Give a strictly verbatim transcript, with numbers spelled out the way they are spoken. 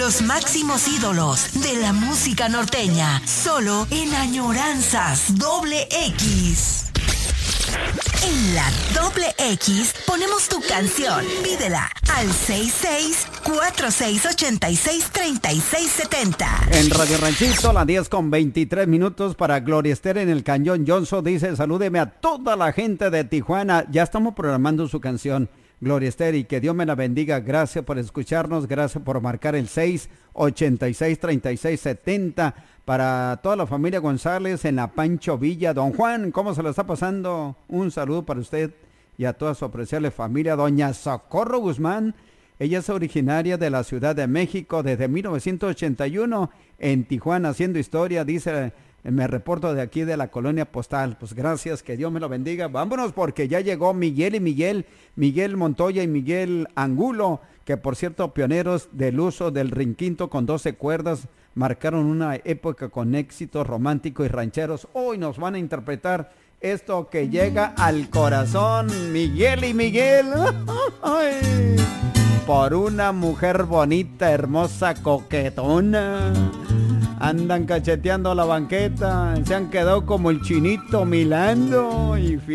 Los máximos ídolos de la música norteña, solo en Añoranzas Doble X. En la Doble X ponemos tu canción. Pídela al seis seis cuatro seis ocho seis tres seis siete cero. En Radio Ranchito, las diez con veintitrés minutos para Gloria Esther en el Cañón Johnson. Dice, salúdeme a toda la gente de Tijuana. Ya estamos programando su canción, Gloria Esther, y que Dios me la bendiga. Gracias por escucharnos, gracias por marcar el seis ocho seis tres seis siete cero. Para toda la familia González en la Pancho Villa. Don Juan, ¿cómo se lo está pasando? Un saludo para usted y a toda su apreciable familia. Doña Socorro Guzmán, ella es originaria de la Ciudad de México desde mil novecientos ochenta y uno en Tijuana, haciendo historia, dice, me reporto de aquí de la Colonia Postal. Pues gracias, que Dios me lo bendiga. Vámonos porque ya llegó Miguel y Miguel, Miguel Montoya y Miguel Angulo, que por cierto, pioneros del uso del rinquinto con doce cuerdas, marcaron una época con éxitos románticos y rancheros. Hoy nos van a interpretar esto que llega al corazón. Miguel y Miguel. Ay, por una mujer bonita, hermosa, coquetona. Andan cacheteando la banqueta, se han quedado como el chinito milando y